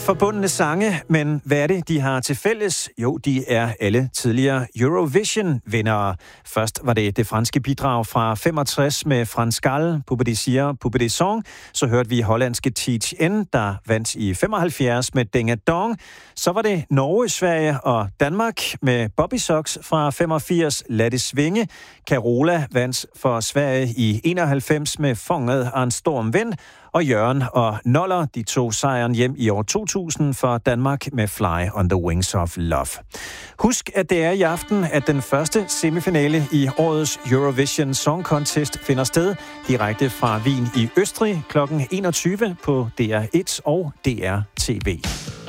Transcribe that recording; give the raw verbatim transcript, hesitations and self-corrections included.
forbundne sange, men hvad er det, de har til fælles? Jo, de er alle tidligere Eurovision-vindere. Først var det det franske bidrag fra femogtres med Frans Gal, Poupe de Cire, Poupe de Song. Så hørte vi hollandske Teach N, der vandt i femoghalvfjerds med Ding a Dong. Så var det Norge, Sverige og Danmark med Bobby Socks fra femogfirs, Lad det svinge. Carola vandt for Sverige i enoghalvfems med Fonget og en storm vind. Og Jørgen og Noller, de tog sejren hjem i år to tusind for Danmark med Fly on the Wings of Love. Husk, at det er i aften, at den første semifinale i årets Eurovision Song Contest finder sted direkte fra Wien i Østrig klokken enogtyve på D R et og D R T V.